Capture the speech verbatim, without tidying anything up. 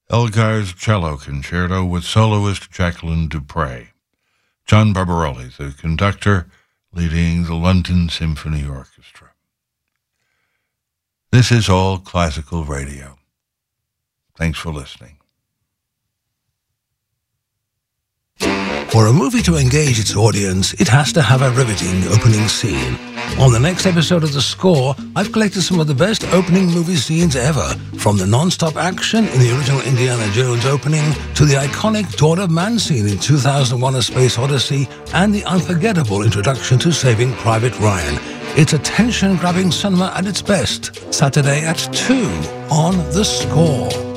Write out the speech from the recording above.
Elgar's cello concerto with soloist Jacqueline Dupre. John Barbarelli, the conductor, leading the London Symphony Orchestra. This is All Classical Radio. Thanks for listening. For a movie to engage its audience, it has to have a riveting opening scene. On the next episode of The Score, I've collected some of the best opening movie scenes ever, from the non-stop action in the original Indiana Jones opening to the iconic Dawn of Man scene in two thousand one: A Space Odyssey and the unforgettable introduction to Saving Private Ryan. It's attention-grabbing cinema at its best. Saturday at two on The Score.